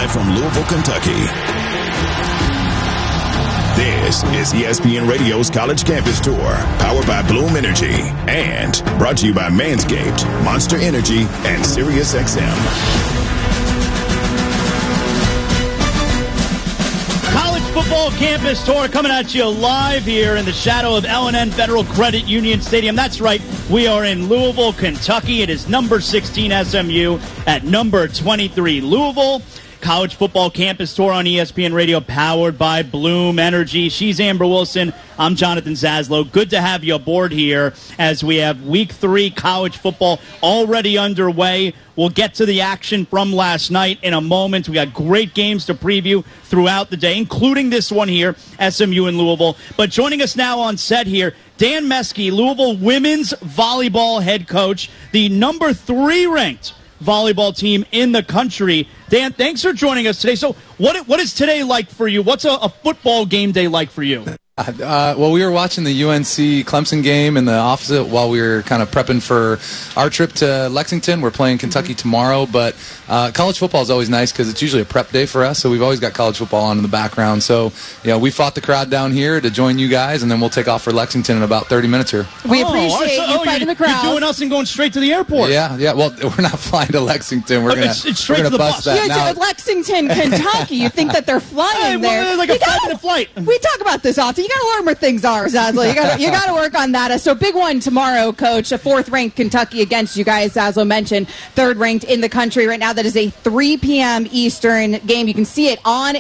Live from Louisville, Kentucky. This is ESPN Radio's College Campus Tour, powered by Bloom Energy, and brought to you by Manscaped, Monster Energy, and SiriusXM. College Football Campus Tour coming at you live here in the shadow of L&N Federal Credit Union Stadium. That's right, we are in Louisville, Kentucky. It is number 16 SMU at number 23 Louisville. College Football Campus Tour on ESPN Radio, powered by Bloom Energy. She's Amber Wilson. I'm Jonathan Zaslow. Good to have you aboard here as we have Week 3 college football already underway. We'll get to the action from last night in a moment. We got great games to preview throughout the day, including this one here, SMU in Louisville. But joining us now on set here, Dan Meske, Louisville women's volleyball head coach, the number 3 ranked volleyball team in the country. Dan, thanks for joining us today. So what is today like for you? What's a football game day like for you? Well, we were watching the UNC-Clemson game in the office while we were kind of prepping for our trip to Lexington. We're playing Kentucky tomorrow, but college football is always nice because it's usually a prep day for us, so we've always got college football on in the background. So, we fought the crowd down here to join you guys, and then we'll take off for Lexington in about 30 minutes here. We appreciate you fighting the crowd. You're doing us and going straight to the airport. Yeah. Well, we're not flying to Lexington. We're going to bust that. Yeah, to Lexington, Kentucky. You think that they're flying there? Well, like a 5-minute flight. We talk about this often. You got to learn where things are, Zaslow. You got to work on that. So big one tomorrow, Coach. A 4th-ranked Kentucky against you guys. Zaslow mentioned 3rd-ranked in the country right now. That is a 3 p.m. Eastern game. You can see it on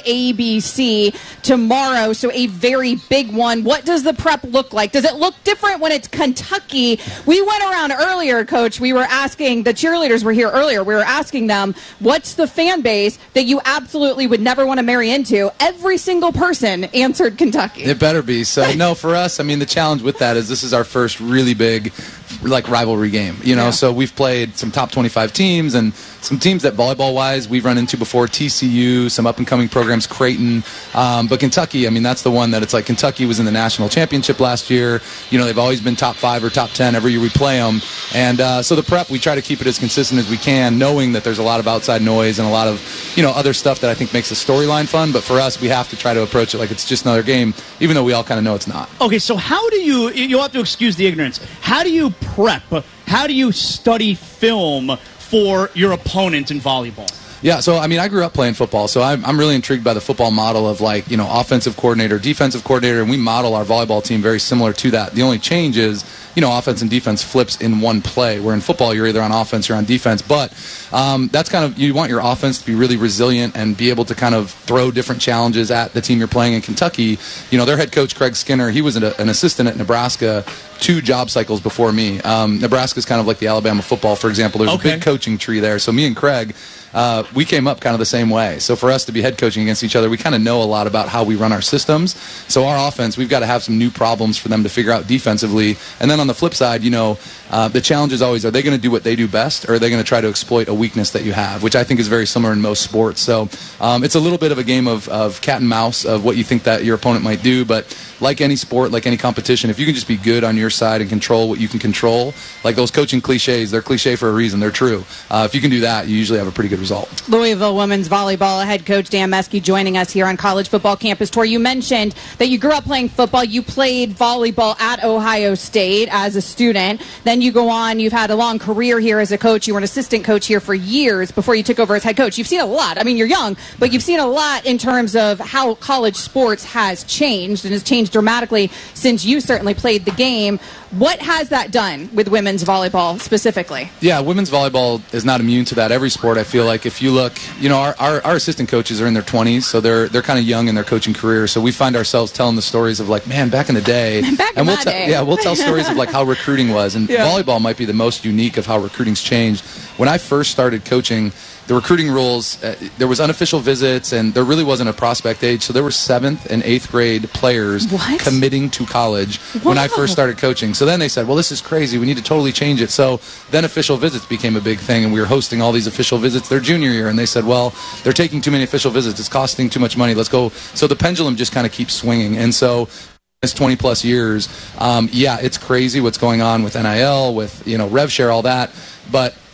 ABC tomorrow. So a very big one. What does the prep look like? Does it look different when it's Kentucky? We went around earlier, Coach. We were asking, the cheerleaders were here earlier. We were asking them, what's the fan base that you absolutely would never want to marry into? Every single person answered Kentucky. It better be. So, no, for us, the challenge with that is this is our first really big rivalry game, so we've played some top 25 teams and some teams that volleyball-wise we've run into before, TCU, some up-and-coming programs, Creighton, but Kentucky, that's the one that it's like Kentucky was in the national championship last year. They've always been top 5 or top 10 every year we play them, and so the prep, we try to keep it as consistent as we can, knowing that there's a lot of outside noise and a lot of, other stuff that I think makes the storyline fun, but for us, we have to try to approach it like it's just another game, even though we all kind of know it's not. Okay, so how do you'll have to excuse the ignorance, how do you prep? How do you study film for your opponent in volleyball? Yeah, so, I grew up playing football, so I'm really intrigued by the football model of, offensive coordinator, defensive coordinator, and we model our volleyball team very similar to that. The only change is, offense and defense flips in one play, where in football you're either on offense or on defense, but that's kind of, you want your offense to be really resilient and be able to kind of throw different challenges at the team you're playing. In Kentucky, their head coach, Craig Skinner, he was an assistant at Nebraska 2 job cycles before me. Nebraska's kind of like the Alabama football, for example. There's a big coaching tree there, so me and Craig, we came up kind of the same way. So for us to be head coaching against each other, we kind of know a lot about how we run our systems. So our offense, we've got to have some new problems for them to figure out defensively. And then on the flip side, the challenge is always, are they going to do what they do best, or are they going to try to exploit a weakness that you have, which I think is very similar in most sports. So it's a little bit of a game of cat and mouse of what you think that your opponent might do. But like any sport, like any competition, if you can just be good on your side and control what you can control, like those coaching cliches, they're cliche for a reason. They're true. If you can do that, you usually have a pretty good result. Louisville women's volleyball head coach Dan Meske joining us here on College Football Campus Tour. You mentioned that you grew up playing football. You played volleyball at Ohio State as a student. Then you go on. You've had a long career here as a coach. You were an assistant coach here for years before you took over as head coach. You've seen a lot. You're young, but you've seen a lot in terms of how college sports has changed and has changed dramatically since you certainly played the game. What has that done with women's volleyball specifically? Yeah, women's volleyball is not immune to that. Every sport, I feel like, if you look, our assistant coaches are in their 20s, so they're kind of young in their coaching career. So we find ourselves telling the stories of back in the day. We'll tell stories of how recruiting was, and volleyball might be the most unique of how recruiting's changed. When I first started coaching, the recruiting rules, there was unofficial visits, and there really wasn't a prospect age, so there were 7th and 8th grade players committing to college when I first started coaching. So then they said, well, this is crazy, we need to totally change it. So then official visits became a big thing, and we were hosting all these official visits their junior year, and they said, well, they're taking too many official visits, it's costing too much money, let's go. So the pendulum just kind of keeps swinging, and so it's 20 plus years, it's crazy what's going on with NIL, with rev share, all that, but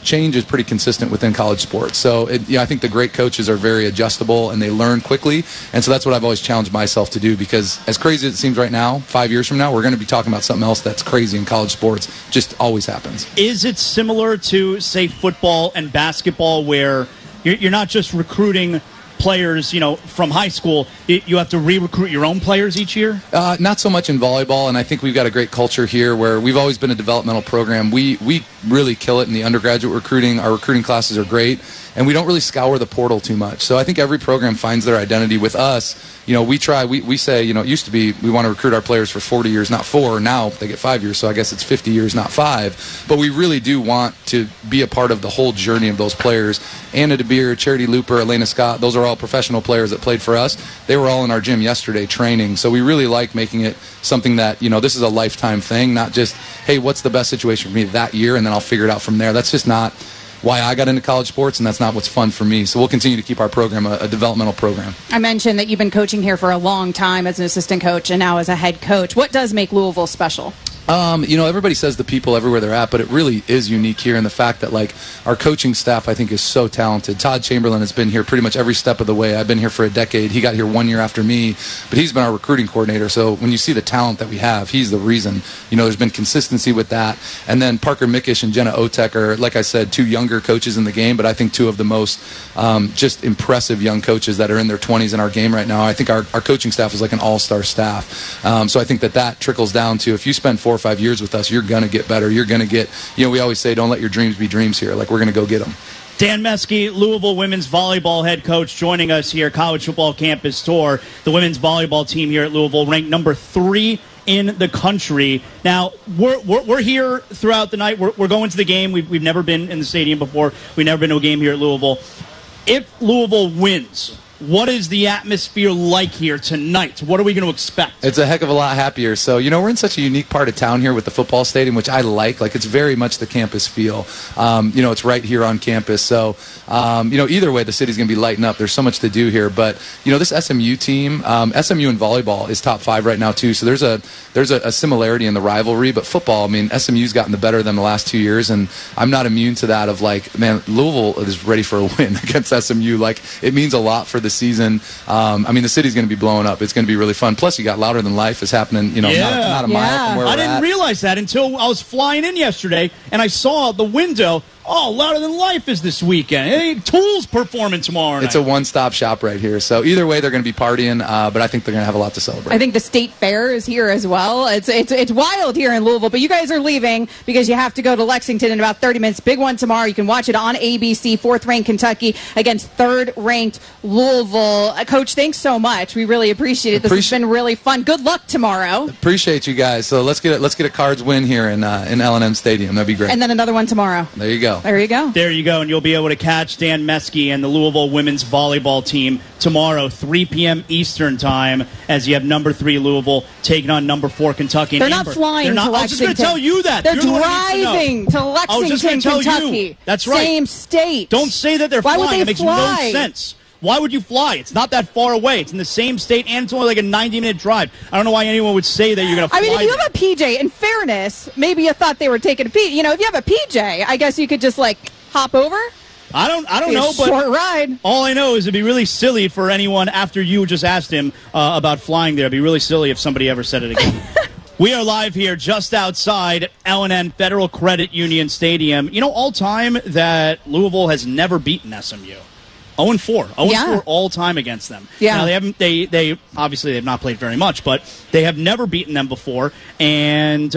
change is pretty consistent within college sports. So I think the great coaches are very adjustable and they learn quickly. And so that's what I've always challenged myself to do, because as crazy as it seems right now, 5 years from now, we're going to be talking about something else that's crazy in college sports. Just always happens. Is it similar to, say, football and basketball, where you're not just recruiting players, from high school, you have to re-recruit your own players each year? Not so much in volleyball, and I think we've got a great culture here where we've always been a developmental program. We really kill it in the undergraduate recruiting. Our recruiting classes are great, and we don't really scour the portal too much. So I think every program finds their identity with us. We say, it used to be we want to recruit our players for 40 years, not 4. Now they get 5 years, so I guess it's 50 years, not 5. But we really do want to be a part of the whole journey of those players. Anna DeBeer, Charity Looper, Elena Scott, those are all professional players that played for us. They were all in our gym yesterday training. So we really like making it something that, this is a lifetime thing, not just, hey, what's the best situation for me that year, and then I'll figure it out from there. That's just not why I got into college sports, and that's not what's fun for me. So we'll continue to keep our program a developmental program. I mentioned that you've been coaching here for a long time as an assistant coach and now as a head coach. What does make Louisville special? Everybody says the people everywhere they're at, but it really is unique here in the fact that, our coaching staff, I think, is so talented. Todd Chamberlain has been here pretty much every step of the way. I've been here for a decade. He got here 1 year after me, but he's been our recruiting coordinator. So when you see the talent that we have, he's the reason. There's been consistency with that. And then Parker Mickish and Jenna Otek are, like I said, 2 younger coaches in the game, but I think 2 of the most just impressive young coaches that are in their 20s in our game right now. I think our coaching staff is like an all-star staff. So I think that trickles down to, if you spend 4 or 5 years with us, you're going to get better. You're going to get, we always say, don't let your dreams be dreams here. We're going to go get them. Dan Meske, Louisville women's volleyball head coach, joining us here, College Football Campus Tour. The women's volleyball team here at Louisville ranked number 3 in the country. Now, we're here throughout the night. We're going to the game. We've never been in the stadium before. We've never been to a game here at Louisville. If Louisville wins, what is the atmosphere like here tonight? What are we going to expect? It's a heck of a lot happier. So, we're in such a unique part of town here with the football stadium, which I like. It's very much the campus feel. It's right here on campus. So, either way, the city's going to be lighting up. There's so much to do here. But, this SMU team, SMU in volleyball is top 5 right now, too. So there's a similarity in the rivalry. But football, SMU's gotten the better of them the last 2 years. And I'm not immune to that of, Louisville is ready for a win against SMU. It means a lot for the season. The city's going to be blowing up. It's going to be really fun. Plus, you got Louder Than Life is happening, not a mile from where we're at. I didn't realize that until I was flying in yesterday, and I saw the window. Oh, Louder Than Life is this weekend. Hey, Tool's performing tomorrow night. It's a one-stop shop right here. So either way, they're going to be partying, but I think they're going to have a lot to celebrate. I think the State Fair is here as well. It's wild here in Louisville, but you guys are leaving because you have to go to Lexington in about 30 minutes. Big one tomorrow. You can watch it on ABC. 4th-ranked Kentucky against 3rd-ranked Louisville. Coach, thanks so much. We really appreciate it. This has been really fun. Good luck tomorrow. Appreciate you guys. So let's get a Cards win here in L&M Stadium. That'd be great. And then another one tomorrow. There you go. There you go. There you go, and you'll be able to catch Dan Meske and the Louisville women's volleyball team tomorrow, 3 p.m. Eastern time, as you have number 3 Louisville taking on number 4 Kentucky. They're not flying to Lexington. I was just going to tell you that. They're driving to Lexington, Kentucky. You. That's right. Same state. Don't say that they're flying. Why would they fly? It makes no sense. Why would you fly? It's not that far away. It's in the same state, and it's only like a 90-minute drive. I don't know why anyone would say that you're going to fly. If you have a PJ, in fairness, maybe you thought they were taking a PJ. If you have a PJ, I guess you could just, hop over. I don't know, but short ride. All I know is it'd be really silly for anyone after you just asked him about flying there. It'd be really silly if somebody ever said it again. We are live here just outside L&N Federal Credit Union Stadium. All time that Louisville has never beaten SMU. 0-4. 0-4 all time against them. Yeah. Now they obviously they've not played very much, but they have never beaten them before. And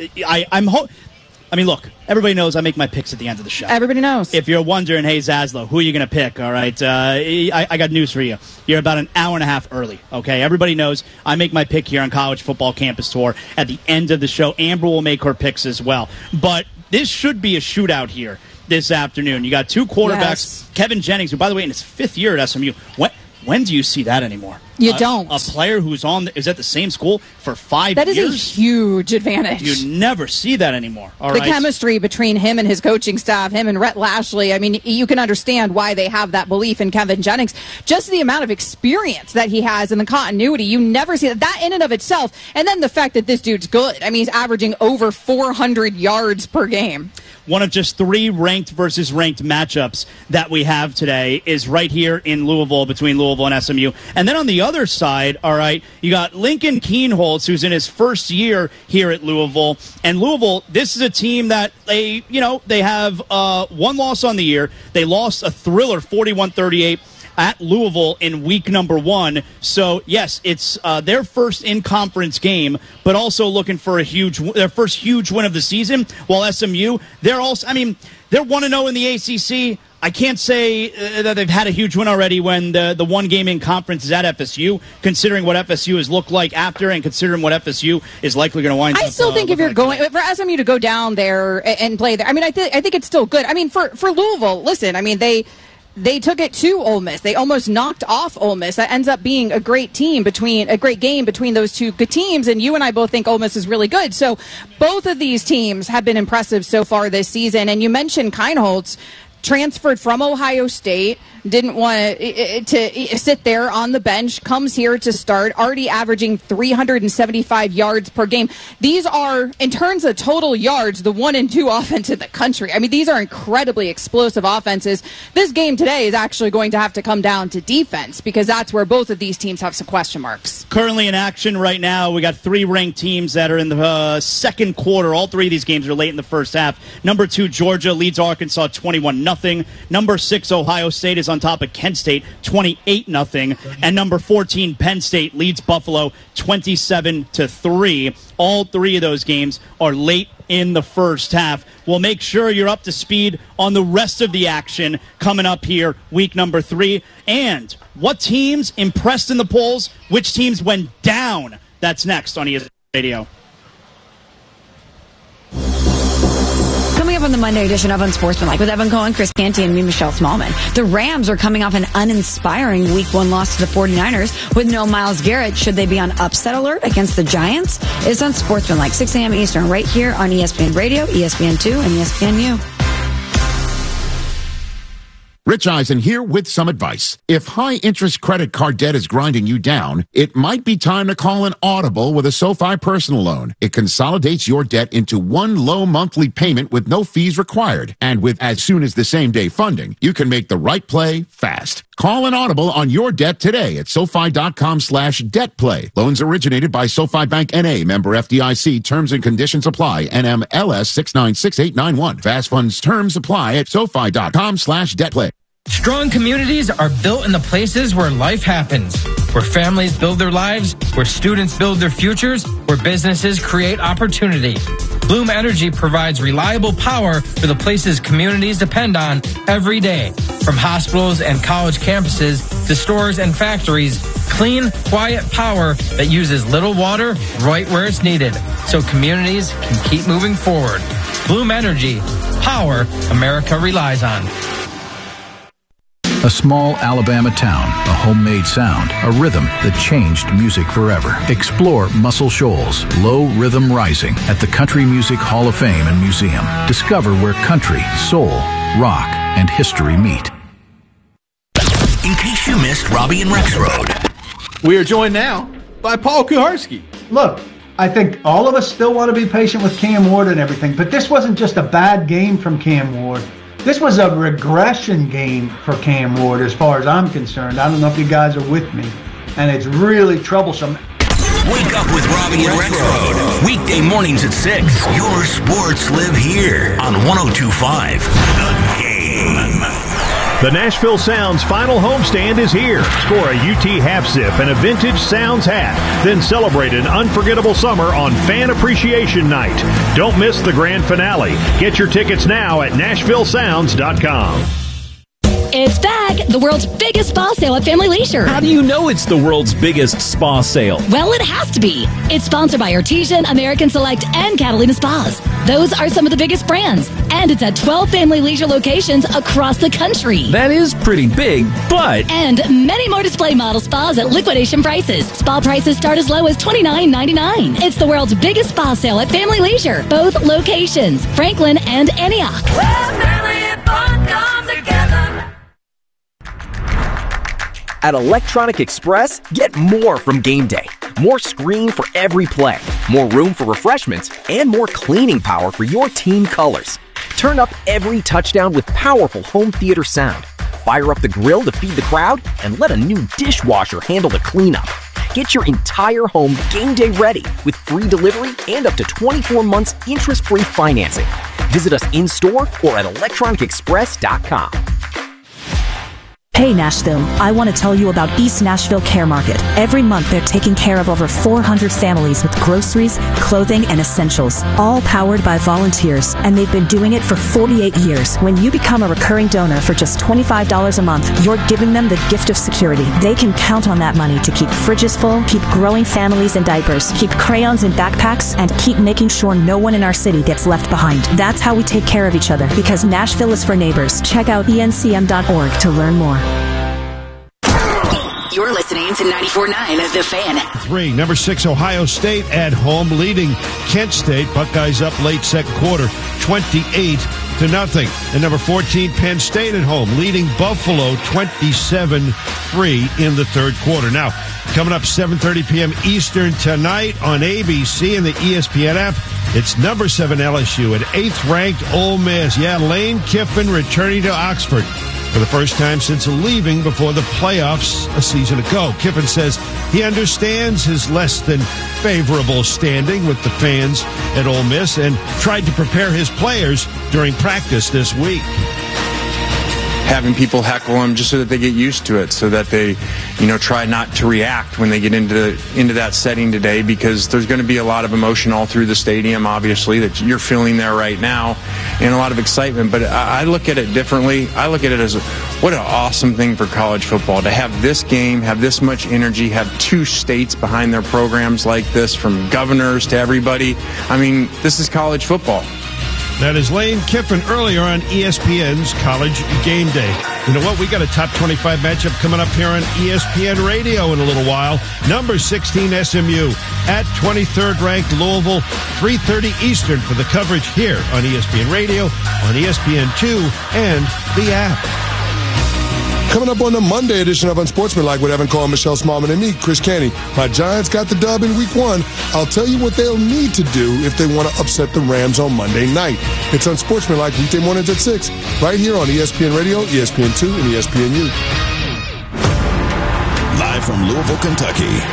look, everybody knows I make my picks at the end of the show. Everybody knows. If you're wondering, hey, Zaslow, who are you going to pick, all right? I got news for you. You're about an hour and a half early, okay? Everybody knows I make my pick here on College Football Campus Tour at the end of the show. Amber will make her picks as well. But this should be a shootout here this afternoon. You got 2 quarterbacks. Yes. Kevin Jennings, who, by the way, in his 5th year at SMU. When do you see that anymore? You don't. A player who's is at the same school for 5 years. That is a huge advantage. You never see that anymore. The chemistry between him and his coaching staff, him and Rhett Lashley, I mean, you can understand why they have that belief in Kevin Jennings. Just the amount of experience that he has and the continuity, you never see that. That in and of itself. And then the fact that this dude's good. I mean, he's averaging over 400 yards per game. One of just 3 ranked versus ranked matchups that we have today is right here in Louisville, between Louisville and SMU. And then on the other side, all right, you got Lincoln Kienholz, who's in his first year here at Louisville. And Louisville, this is a team that they have one loss on the year. They lost a thriller 41-38 at Louisville in week number 1. So, yes, it's their first in-conference game, but also looking for their first huge win of the season. While SMU, they're 1-0 in the ACC. I can't say that they've had a huge win already when the one game in conference is at FSU, considering what FSU has looked like after and considering what FSU is likely going to wind up. I still think if you're going for SMU to go down there and play there, I mean, I think it's still good. I mean, for Louisville, listen, I mean, they took it to Ole Miss. They almost knocked off Ole Miss. That ends up being a great game between those two good teams. And you and I both think Ole Miss is really good. So both of these teams have been impressive so far this season. And you mentioned Kienholz, transferred from Ohio State, didn't want to sit there on the bench, comes here to start, already averaging 375 yards per game. These are, in terms of total yards, the 1 and 2 offense in the country. I mean, these are incredibly explosive offenses. This game today is actually going to have to come down to defense because that's where both of these teams have some question marks. Currently in action right now, we got 3 ranked teams that are in the second quarter. All 3 of these games are late in the first half. Number 2, Georgia leads Arkansas 21-0. Number 6, Ohio State is on top of Kent State 28-0. And number 14, Penn State leads Buffalo 27-3. All 3 of those games are late in the first half. We'll make sure you're up to speed on the rest of the action coming up here, week number 3. And what teams impressed in the polls, which teams went down. That's next on ESPN Radio. Coming up on the Monday edition of Unsportsmanlike with Evan Cohen, Chris Canty, and me, Michelle Smallman. The Rams are coming off an uninspiring Week 1 loss to the 49ers with no Myles Garrett. Should they be on upset alert against the Giants? It's Unsportsmanlike, 6 a.m. Eastern, right here on ESPN Radio, ESPN2, and ESPNU. Rich Eisen here with some advice. If high-interest credit card debt is grinding you down, it might be time to call an Audible with a SoFi personal loan. It consolidates your debt into one low monthly payment with no fees required. And with as soon as the same-day funding, you can make the right play fast. Call an Audible on your debt today at SoFi.com/debtplay. Loans originated by SoFi Bank N.A., member FDIC. Terms and conditions apply. NMLS 696891. Fast funds terms apply at SoFi.com/debtplay. Strong communities are built in the places where life happens, where families build their lives, where students build their futures, where businesses create opportunity. Bloom Energy provides reliable power for the places communities depend on every day. From hospitals and college campuses to stores and factories, clean, quiet power that uses little water right where it's needed, so communities can keep moving forward. Bloom Energy, power America relies on. A small Alabama town, a homemade sound, a rhythm that changed music forever. Explore Muscle Shoals, Low Rhythm Rising at the Country Music Hall of Fame and Museum. Discover where country, soul, rock, and history meet. In case you missed Robbie and Rex Road. We are joined now by Paul Kuharsky. Look, I think all of us still want to be patient with Cam Ward and everything, but this wasn't just a bad game from Cam Ward. This was a regression game for Cam Ward as far as I'm concerned. I don't know if you guys are with me, and it's really troublesome. Wake up with Robbie and Rex Road. Weekday mornings at 6. Your sports live here on 102.5 The Game. The Nashville Sounds final homestand is here. Score a UT half zip and a vintage Sounds hat. Then celebrate an unforgettable summer on Fan Appreciation Night. Don't miss the grand finale. Get your tickets now at NashvilleSounds.com. It's back! The world's biggest spa sale at Family Leisure. How do you know it's the world's biggest spa sale? Well, it has to be. It's sponsored by Artesian, American Select, and Catalina Spas. Those are some of the biggest brands. And it's at 12 Family Leisure locations across the country. That is pretty big, but... And many more display model spas at liquidation prices. Spa prices start as low as $29.99. It's the world's biggest spa sale at Family Leisure. Both locations, Franklin and Antioch. At Electronic Express, get more from game day. More screen for every play, more room for refreshments, and more cleaning power for your team colors. Turn up every touchdown with powerful home theater sound. Fire up the grill to feed the crowd, and let a new dishwasher handle the cleanup. Get your entire home game day ready with free delivery and up to 24 months interest-free financing. Visit us in-store or at electronicexpress.com. Hey Nashville, I want to tell you about East Nashville Care Market. Every month they're taking care of over 400 families with groceries, clothing, and essentials, all powered by volunteers, and they've been doing it for 48 years. When you become a recurring donor for just $25 a month, you're giving them the gift of security. They can count on that money to keep fridges full, keep growing families in diapers, keep crayons in backpacks, and keep making sure no one in our city gets left behind. That's how we take care of each other, because Nashville is for neighbors. Check out encm.org to learn more. You're listening to 94.9 The Fan. 3, number 6, Ohio State at home, leading Kent State. Buckeyes up late second quarter, 28-0. And number 14, Penn State at home, leading Buffalo 27-3 in the third quarter. Now, coming up 7:30 p.m. Eastern tonight on ABC and the ESPN app, it's number 7 LSU and 8th-ranked Ole Miss. Yeah, Lane Kiffin returning to Oxford for the first time since leaving before the playoffs a season ago. Kiffin says he understands his less than favorable standing with the fans at Ole Miss and tried to prepare his players during practice this week. Having people heckle them just so that they get used to it, so that they, try not to react when they get into that setting today, because there's going to be a lot of emotion all through the stadium, obviously, that you're feeling there right now, and a lot of excitement. But I look at it differently. I look at it as what an awesome thing for college football to have this game, have this much energy, have 2 states behind their programs like this, from governors to everybody. I mean, this is college football. That is Lane Kiffin earlier on ESPN's College Game Day. You know what? We got a top 25 matchup coming up here on ESPN Radio in a little while. Number 16 SMU at 23rd ranked Louisville, 3:30 Eastern for the coverage here on ESPN Radio, on ESPN2, and the app. Coming up on the Monday edition of Unsportsmanlike with Evan Cole, Michelle Smallman, and me, Chris Canty. My Giants got the dub in Week 1. I'll tell you what they'll need to do if they want to upset the Rams on Monday night. It's Unsportsmanlike weekday mornings at 6, right here on ESPN Radio, ESPN2, and ESPNU. Live from Louisville, Kentucky.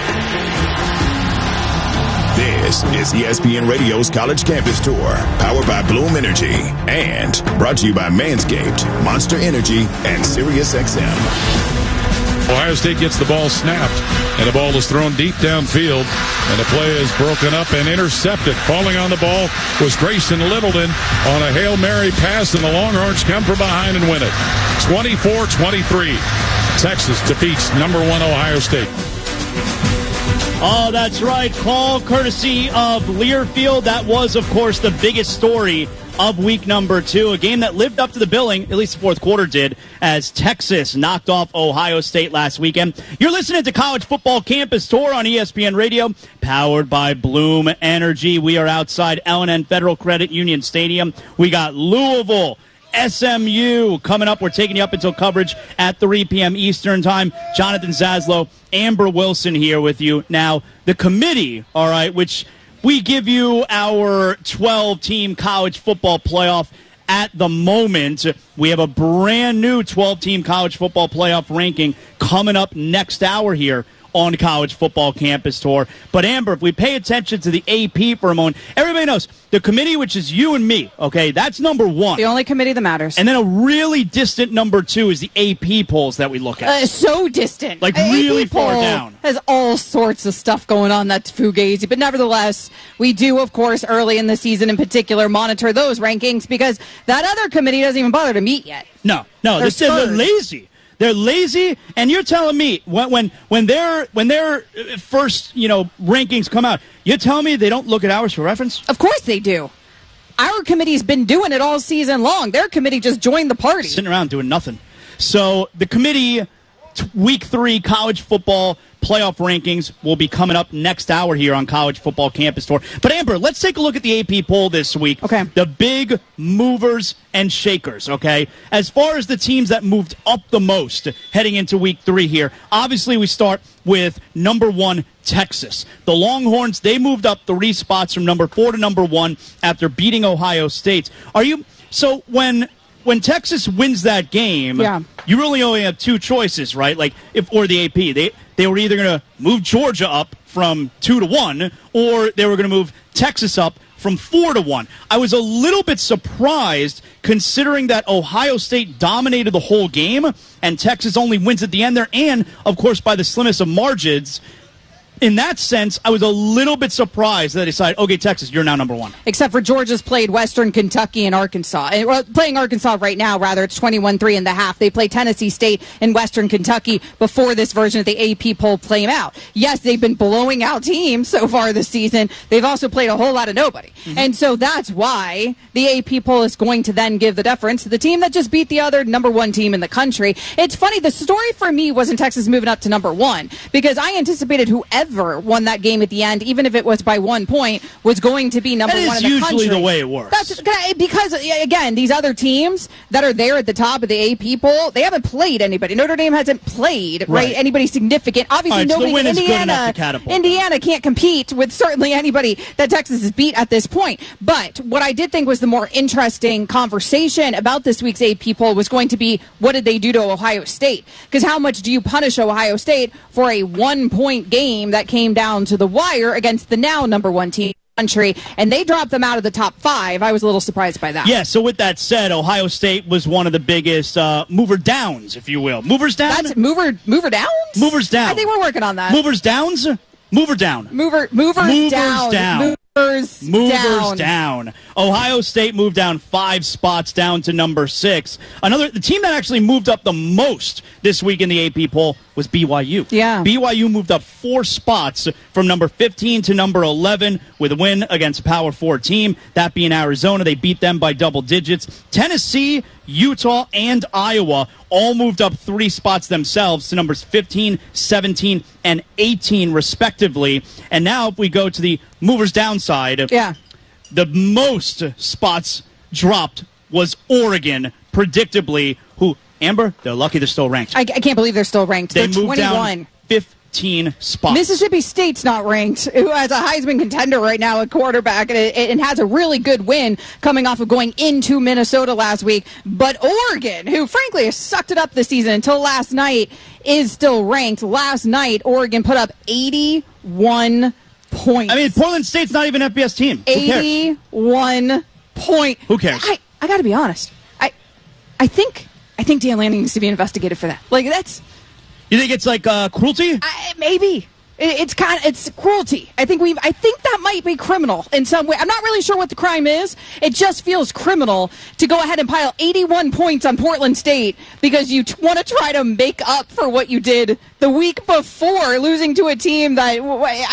This is ESPN Radio's College Campus Tour, powered by Bloom Energy, and brought to you by Manscaped, Monster Energy, and SiriusXM. Ohio State gets the ball snapped, and the ball is thrown deep downfield, and the play is broken up and intercepted. Falling on the ball was Grayson Littleton on a Hail Mary pass, and the Longhorns come from behind and win it. 24-23. Texas defeats number 1 Ohio State. Oh, that's right. Call courtesy of Learfield. That was, of course, the biggest story of week number 2. A game that lived up to the billing, at least the fourth quarter did, as Texas knocked off Ohio State last weekend. You're listening to College Football Campus Tour on ESPN Radio, powered by Bloom Energy. We are outside L&N Federal Credit Union Stadium. We got Louisville, SMU coming up. We're taking you up until coverage at 3 p.m. Eastern time. Jonathan Zaslow, Amber Wilson here with you. Now, the committee, all right, which we give you our 12-team college football playoff at the moment. We have a brand new 12-team college football playoff ranking coming up next hour here on College Football Campus Tour. But Amber, if we pay attention to the AP for a moment, everybody knows the committee, which is you and me, okay, that's number 1. The only committee that matters. And then a really distant number 2 is the AP polls that we look at. So distant. Like really far down. Has all sorts of stuff going on that's fugazi. But nevertheless, we do, of course, early in the season in particular, monitor those rankings because that other committee doesn't even bother to meet yet. No, they're lazy. They're lazy, and you're telling me when their first rankings come out, you're telling me they don't look at ours for reference? Of course they do. Our committee's been doing it all season long. Their committee just joined the party. Sitting around doing nothing. So the committee, Week 3 college football playoff rankings will be coming up next hour here on College Football Campus Tour. But Amber, let's take a look at the AP poll this week. Okay. The big movers and shakers, okay? As far as the teams that moved up the most heading into Week 3 here, obviously we start with number 1, Texas. The Longhorns, they moved up 3 spots from number 4 to number 1 after beating Ohio State. So when Texas wins that game, you really only have 2 choices, right? Or the AP, they were either going to move Georgia up from 2 to 1, or they were going to move Texas up from 4 to 1. I was a little bit surprised considering that Ohio State dominated the whole game and Texas only wins at the end there, and of course by the slimmest of margins. In that sense, I was a little bit surprised that they decided, okay, Texas, you're now number 1. Except for Georgia's played Western Kentucky and Arkansas. Well, playing Arkansas right now, rather, it's 21-3.5. They play Tennessee State and Western Kentucky before this version of the AP poll came out. Yes, they've been blowing out teams so far this season. They've also played a whole lot of nobody. Mm-hmm. And so that's why the AP poll is going to then give the deference to the team that just beat the other number 1 team in the country. It's funny, the story for me wasn't Texas moving up to number 1, because I anticipated whoever won that game at the end, even if it was by 1 point, was going to be number 1 in the country. That is usually the way it works. That's because, again, these other teams that are there at the top of the AP poll, they haven't played anybody. Notre Dame hasn't played anybody significant. Obviously, nobody. Indiana can't compete with certainly anybody that Texas has beat at this point. But what I did think was the more interesting conversation about this week's AP poll was going to be, what did they do to Ohio State? Because how much do you punish Ohio State for a 1-point game that came down to the wire against the now number 1 team in the country, and they dropped them out of the top 5. I was a little surprised by that. Yeah, so with that said, Ohio State was one of the biggest mover downs, if you will. Movers down? That's mover downs? Movers down. I think we're working on that. Movers downs? Mover down. Movers down. Movers down. Ohio State moved down 5 spots down to number 6. The team that actually moved up the most this week in the AP poll was BYU. Yeah. BYU moved up 4 spots from number 15 to number 11 with a win against a Power 4 team, that being Arizona. They beat them by double digits. Tennessee, Utah, and Iowa all moved up 3 spots themselves to numbers 15, 17, and 18, respectively. And now if we go to the movers downside, the most spots dropped was Oregon, predictably, who, Amber, they're lucky they're still ranked. I can't believe they're still ranked. They're moved 21. Down 15 spots. Mississippi State's not ranked, who has a Heisman contender right now at quarterback and has a really good win coming off of going into Minnesota last week. But Oregon, who frankly has sucked it up this season until last night, is still ranked. Last night, Oregon put up 81 points. I mean, Portland State's not even an FBS team. 81 points. Who cares? I got to be honest. I think Dan Lanning needs to be investigated for that. That's... You think it's like cruelty? Maybe. It's cruelty. I think that might be criminal in some way. I'm not really sure what the crime is. It just feels criminal to go ahead and pile 81 points on Portland State because you want to try to make up for what you did the week before, losing to a team that,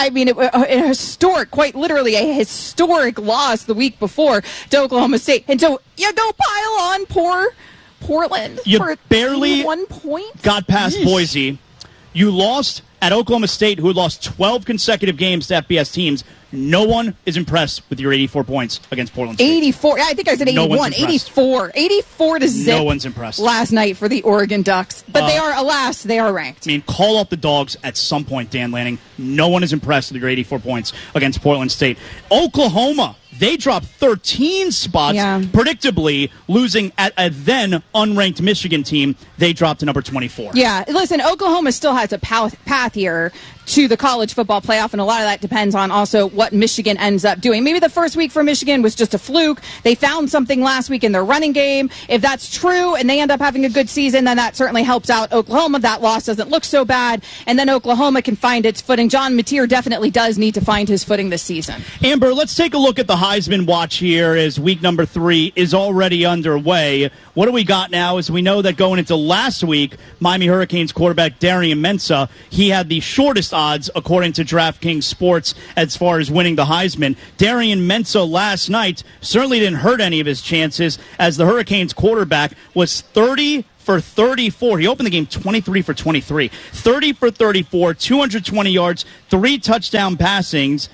quite literally a historic loss the week before to Oklahoma State. And so you go pile on poor Portland for barely 1 point. Got past Boise. You lost at Oklahoma State, who had lost 12 consecutive games to FBS teams. No one is impressed with your 84 points against Portland State. 84. I think I said 81. 84. 84 to zip. No one's impressed. Last night for the Oregon Ducks. But they are ranked. I mean, call up the dogs at some point, Dan Lanning. No one is impressed with your 84 points against Portland State. Oklahoma, they dropped 13 spots, predictably losing at a then unranked Michigan team. They dropped to number 24. Yeah, listen, Oklahoma still has a path here to the college football playoff, and a lot of that depends on also what Michigan ends up doing. Maybe the first week for Michigan was just a fluke. They found something last week in their running game. If that's true and they end up having a good season, then that certainly helps out Oklahoma. That loss doesn't look so bad, and then Oklahoma can find its footing. John Mateer definitely does need to find his footing this season. Amber, let's take a look at the Heisman watch here as week number 3 is already underway. What do we got now is we know that going into last week, Miami Hurricanes quarterback Darian Mensah, he had the shortest odds according to DraftKings Sports as far as winning the Heisman. Darian Mensah last night certainly didn't hurt any of his chances as the Hurricanes quarterback was 30 for 34. He opened the game 23 for 23. 30 for 34, 220 yards, 3 touchdown passes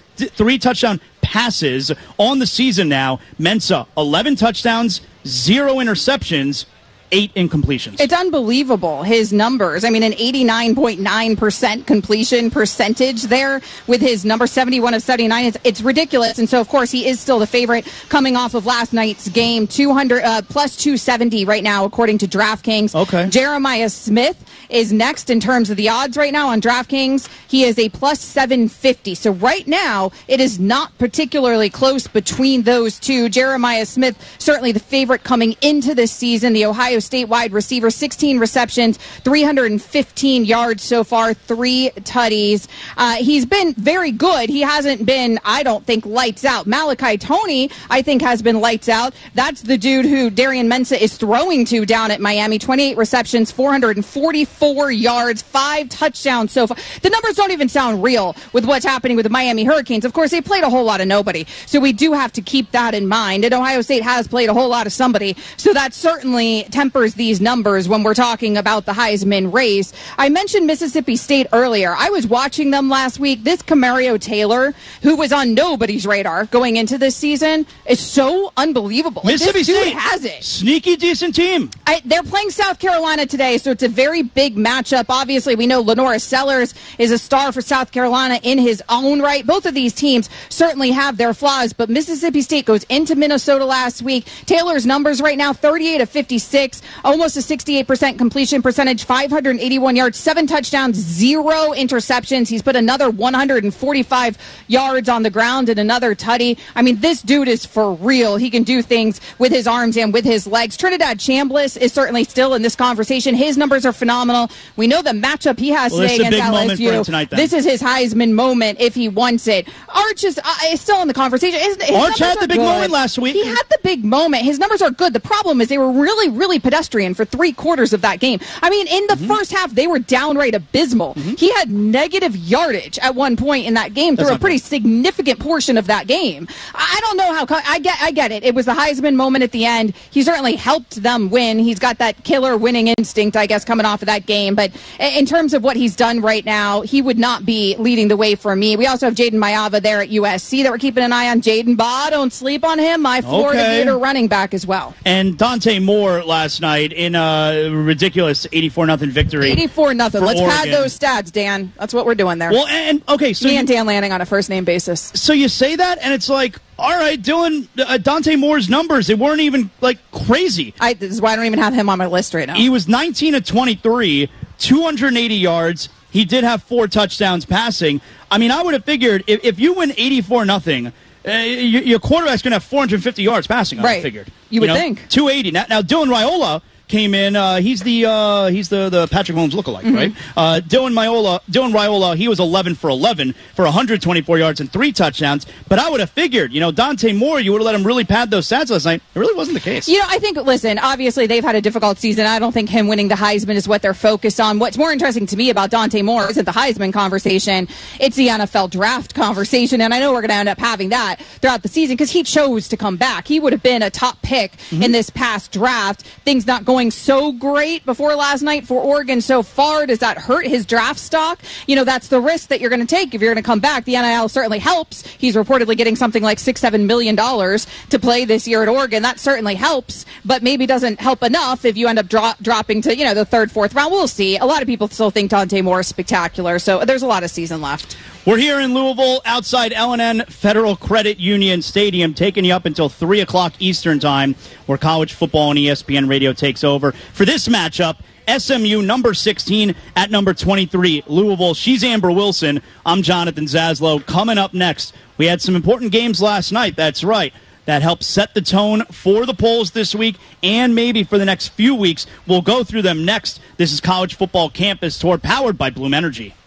on the season now. Mensah, 11 touchdowns, 0 interceptions, 8 incompletions. It's unbelievable, his numbers. I mean, an 89.9% completion percentage there with his number 71 of 79. It's ridiculous. And so, of course, he is still the favorite coming off of last night's game. 200 plus 270 right now, according to DraftKings. Okay. Jeremiah Smith is next in terms of the odds right now on DraftKings. He is a plus 750. So right now, it is not particularly close between those two. Jeremiah Smith, certainly the favorite coming into this season. The Ohio State wide receiver, 16 receptions, 315 yards so far, 3 tutties. He's been very good. He hasn't been, I don't think, lights out. Malachi Toney, I think, has been lights out. That's the dude who Darian Mensah is throwing to down at Miami. 28 receptions, 444 yards, 5 touchdowns so far. The numbers don't even sound real with what's happening with the Miami Hurricanes. Of course, they played a whole lot of nobody, so we do have to keep that in mind. And Ohio State has played a whole lot of somebody, so that certainly tempers these numbers when we're talking about the Heisman race. I mentioned Mississippi State earlier. I was watching them last week. This Camario Taylor, who was on nobody's radar going into this season, is so unbelievable. Mississippi State State has it. Sneaky, decent team. They're playing South Carolina today, so it's a very big matchup. Obviously, we know Lenora Sellers is a star for South Carolina in his own right. Both of these teams certainly have their flaws, but Mississippi State goes into Minnesota last week. Taylor's numbers right now, 38 of 56. Almost a 68% completion percentage, 581 yards, 7 touchdowns, 0 interceptions. He's put another 145 yards on the ground and another tutty. I mean, this dude is for real. He can do things with his arms and with his legs. Trinidad Chambliss is certainly still in this conversation. His numbers are phenomenal. We know the matchup he has today against LSU. Tonight, this is his Heisman moment if he wants it. Arch is still in the conversation. Arch had the big moment last week. He had the big moment. His numbers are good. The problem is they were really, really pedestrian for 3/4 of that game. I mean, in the first half, they were downright abysmal. He had negative yardage at one point in that game through a pretty significant portion of that game. I don't know how. I get it. It was the Heisman moment at the end. He certainly helped them win. He's got that killer winning instinct, I guess, coming off of that game. But in terms of what he's done right now, he would not be leading the way for me. We also have Jaden Mayava there at USC that we're keeping an eye on. Jaden Baugh, don't sleep on him. My Florida Gator running back as well. And Dante Moore last night in a ridiculous 84-0 victory. 84-0. Let's Oregon. pad those stats, Dan. That's what we're doing there. Well, and okay, so me and Dan Lanning on a first-name basis. So you say that, and it's like, all right, Dylan, Dante Moore's numbers, they weren't even, like, crazy. This is why I don't even have him on my list right now. He was 19 of 23, 280 yards. He did have 4 touchdowns passing. I mean, I would have figured if you win 84-0, your quarterback's going to have 450 yards passing, I would have figured. You would think. 280. Now Dylan Raiola came in. He's the Patrick Mahomes lookalike, right? Dylan Raiola, he was 11 for 11 for 124 yards and 3 touchdowns. But I would have figured, Dante Moore, you would have let him really pad those stats last night. It really wasn't the case. I think, listen, obviously they've had a difficult season. I don't think him winning the Heisman is what they're focused on. What's more interesting to me about Dante Moore isn't the Heisman conversation. It's the NFL draft conversation. And I know we're going to end up having that throughout the season because he chose to come back. He would have been a top pick in this past draft. Things not going so great before last night for Oregon so far. Does that hurt his draft stock? That's the risk that you're going to take if you're going to come back. The NIL certainly helps. He's reportedly getting something like $6-7 million to play this year at Oregon. That certainly helps, but maybe doesn't help enough if you end up dropping to, the 3rd, 4th round. We'll see. A lot of people still think Dante Moore is spectacular, so there's a lot of season left. We're here in Louisville outside L&N Federal Credit Union Stadium, taking you up until 3 o'clock Eastern Time, where college football and ESPN Radio takes over. For this matchup, SMU number 16 at number 23, Louisville. She's Amber Wilson. I'm Jonathan Zaslow. Coming up next, we had some important games last night. That's right. That helped set the tone for the polls this week and maybe for the next few weeks. We'll go through them next. This is College Football Campus Tour, powered by Bloom Energy.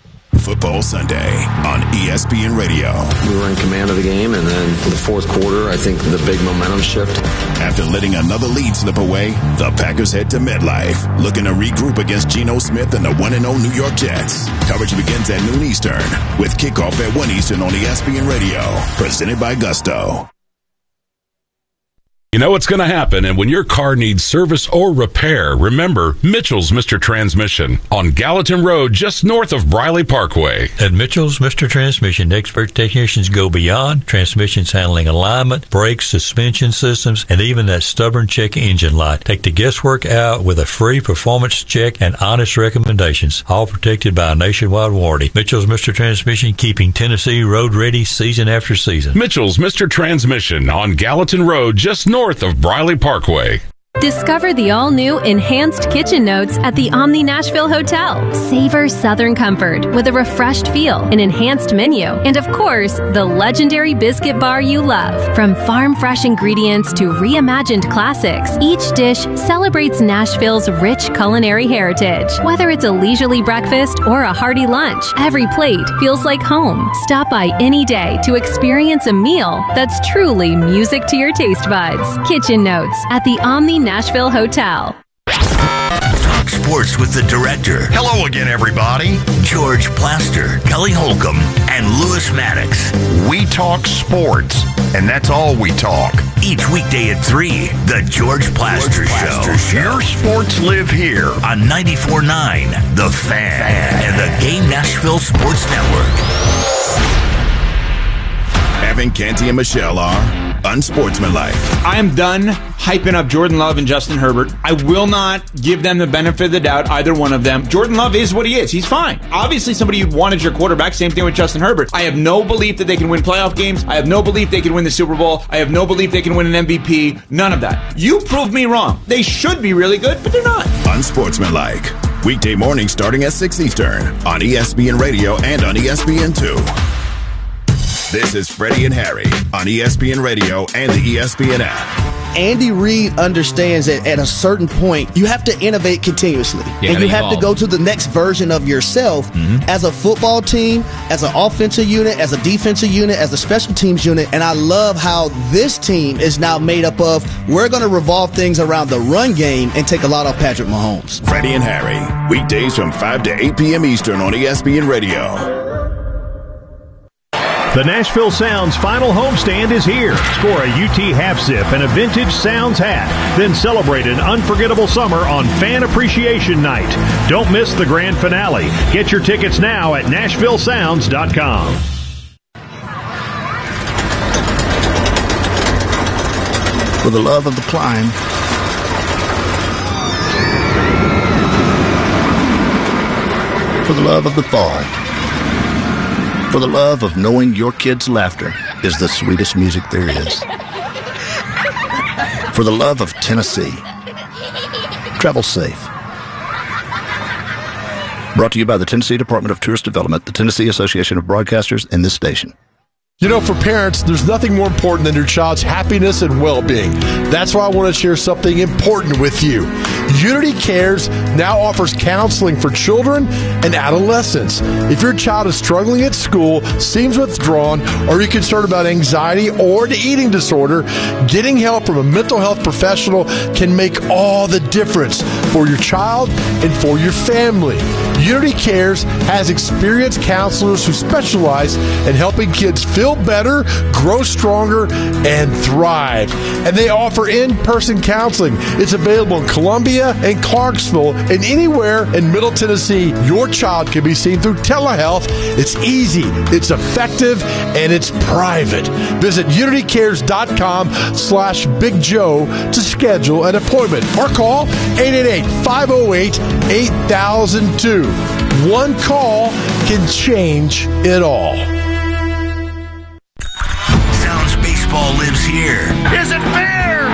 Football Sunday on ESPN Radio. We were in command of the game, and then in the fourth quarter, I think the big momentum shift. After letting another lead slip away, the Packers head to MetLife, looking to regroup against Geno Smith and the 1-0 New York Jets. Coverage begins at noon Eastern, with kickoff at 1 Eastern on ESPN Radio, presented by Gusto. You know what's going to happen, and when your car needs service or repair, remember Mitchell's Mr. Transmission on Gallatin Road, just north of Briley Parkway. At Mitchell's Mr. Transmission, expert technicians go beyond transmissions handling alignment, brakes, suspension systems, and even that stubborn check engine light. Take the guesswork out with a free performance check and honest recommendations, all protected by a nationwide warranty. Mitchell's Mr. Transmission, keeping Tennessee road ready season after season. Mitchell's Mr. Transmission on Gallatin Road, just north of Briley Parkway. Discover the all-new Enhanced Kitchen Notes at the Omni Nashville Hotel. Savor Southern comfort with a refreshed feel, an enhanced menu, and of course, the legendary biscuit bar you love. From farm-fresh ingredients to reimagined classics, each dish celebrates Nashville's rich culinary heritage. Whether it's a leisurely breakfast or a hearty lunch, every plate feels like home. Stop by any day to experience a meal that's truly music to your taste buds. Kitchen Notes at the Omni Nashville Hotel. Talk sports with the director. Hello again, everybody. George Plaster, Kelly Holcomb, and Lewis Maddox. We talk sports, and that's all we talk. Each weekday at 3, the George Plaster Show. Your sports live here on 94.9, The Fan, and the Game Nashville Sports Network. Evan Canty and Michelle are unsportsmanlike. I am done hyping up Jordan Love and Justin Herbert. I will not give them the benefit of the doubt, either one of them. Jordan Love is what he is. He's fine. Obviously, somebody you'd want as your quarterback. Same thing with Justin Herbert. I have no belief that they can win playoff games. I have no belief they can win the Super Bowl. I have no belief they can win an MVP. None of that. You proved me wrong. They should be really good, but they're not. Unsportsmanlike. Weekday morning starting at 6 Eastern on ESPN Radio and on ESPN2. This is Freddie and Harry on ESPN Radio and the ESPN app. Andy Reid understands that at a certain point, you have to innovate continuously. And you have to go to the next version of yourself as a football team, as an offensive unit, as a defensive unit, as a special teams unit. And I love how this team is now made up of, we're going to revolve things around the run game and take a lot off Patrick Mahomes. Freddie and Harry, weekdays from 5 to 8 p.m. Eastern on ESPN Radio. The Nashville Sounds final homestand is here. Score a UT half zip and a vintage Sounds hat. Then celebrate an unforgettable summer on Fan Appreciation Night. Don't miss the grand finale. Get your tickets now at NashvilleSounds.com. For the love of the climb. For the love of the fall. For the love of knowing your kids' laughter is the sweetest music there is. For the love of Tennessee. Travel safe. Brought to you by the Tennessee Department of Tourist Development, the Tennessee Association of Broadcasters, and this station. You know, for parents, there's nothing more important than your child's happiness and well-being. That's why I want to share something important with you. Unity Cares now offers counseling for children and adolescents. If your child is struggling at school, seems withdrawn, or you're concerned about anxiety or an eating disorder, getting help from a mental health professional can make all the difference for your child and for your family. Unity Cares has experienced counselors who specialize in helping kids feel better, grow stronger, and thrive. And they offer in-person counseling. It's available in Columbia and Clarksville and anywhere in Middle Tennessee. Your child can be seen through telehealth. It's easy, it's effective, and it's private. Visit unitycares.com/Big Joe to schedule an appointment or call 888-508-8002. One call can change it all. Sounds baseball lives here. Is it fair?